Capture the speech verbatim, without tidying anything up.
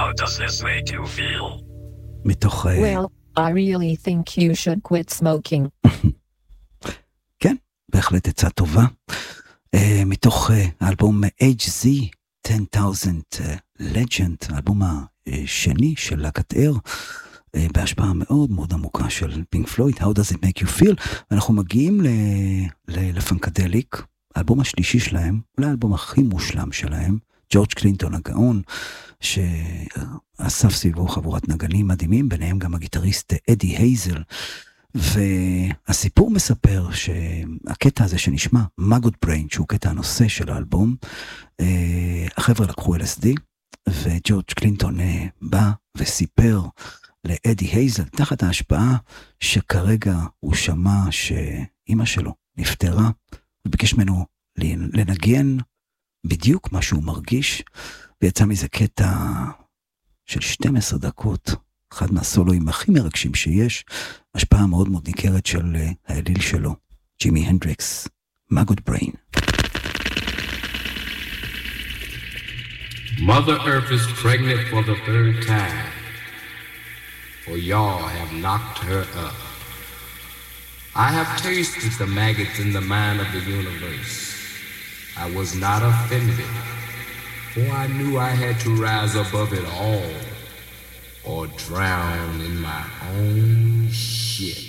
How does this make you feel? מתוך... Well, I really think you should quit smoking. כן, בהחלט עצה טובה. Uh, מתוך uh, האלבום אייץ' זי, ten thousand uh, Legend, האלבום השני של להקת אר, uh, בהשפעה מאוד מאוד עמוקה של פינק פלויד, How does it make you feel? אנחנו מגיעים לפנקדליק, האלבום השלישי שלהם, אולי האלבום הכי מושלם שלהם, ג'ורג' קלינטון הגאון, שאסף סביבו חבורת נגנים מדהימים, ביניהם גם הגיטריסט אדי הייזל, והסיפור מספר שהקטע הזה שנשמע, מגוד בריין, שהוא קטע הנושא של האלבום, החבר'ה לקחו אל אס די, וג'ורג' קלינטון בא וסיפר לאדי הייזל, תחת ההשפעה, שכרגע הוא שמע שאימא שלו נפטרה, וביקש ממנו לנגן בדיוק מה שהוא מרגיש, ויצא מזה קטע של שתים עשרה דקות, אחד מהסולואים הכי מרגשים שיש, השפעה מאוד מאוד ניכרת של האליל שלו, ג'ימי הנדריקס, מגוד בריין. Mother Earth is pregnant for the third time, for y'all have knocked her up. I have tasted the maggots in the mind of the universe. I was not offended, for I knew I had to rise above it all, or drown in my own shit.